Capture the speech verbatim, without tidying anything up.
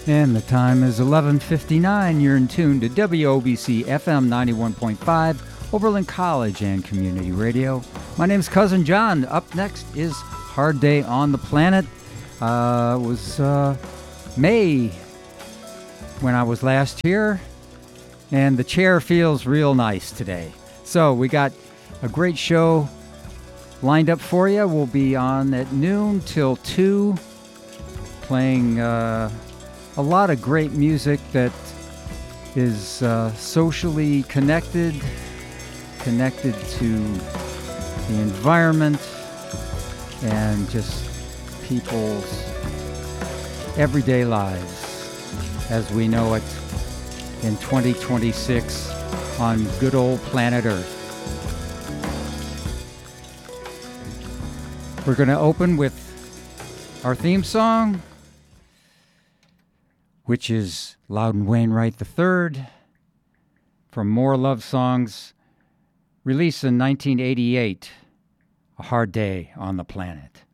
And the time is eleven fifty-nine. You're in tune to W O B C F M ninety-one point five, Oberlin College and Community Radio. My name's Cousin John. Up next is Hard Day on the Planet. Uh, it was uh, May when I was last here, and the chair feels real nice today. So we got a great show lined up for you. We'll be on at noon till two, playing uh, a lot of great music that is uh, socially connected, connected to the environment and just people's everyday lives as we know it in twenty twenty-six on good old planet Earth. We're going to open with our theme song, which is Loudon Wainwright the third, from More Love Songs, released in nineteen eighty-eight, A Hard Day on the Planet.